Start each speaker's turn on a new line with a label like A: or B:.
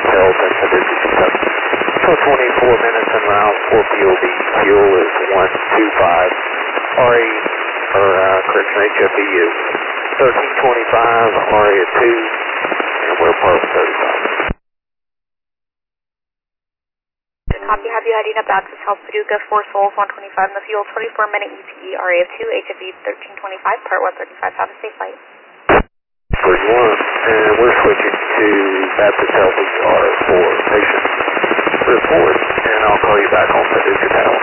A: Health in Paducah, Kentucky. For 24 minutes en route for POB. Fuel is 125 RA, HFEU. 1325 RA at 2, and we're part 35.
B: Copy, have you heading up Access Health Paducah, 4 Souls, 125 in the fuel, 24-minute ETE, RA of 2, HFE 1325, part 135, have a safe flight.
A: 31, and we're switching to Baptist Health ER for patient report, and I'll call you back on Paducah Tower.